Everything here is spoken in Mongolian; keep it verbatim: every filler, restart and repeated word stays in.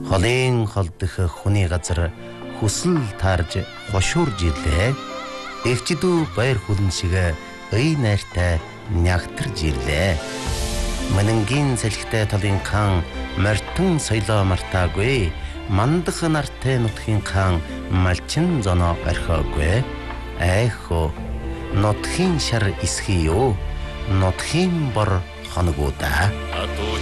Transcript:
Холын холдох хүний газар хүсэл таарж хошуурж ирлээ. Эгчдүү баяр хүлэн шиг ый найртай нягтарж ирлээ. Манангийн салхитай талын хаан мартан соёлоо мартаагүй. Мандах нартай нутгийн хаан малчин зоноо орхиогүй. Айхо нутгийн шар исхий юу? Нутгийн бор хоногуда.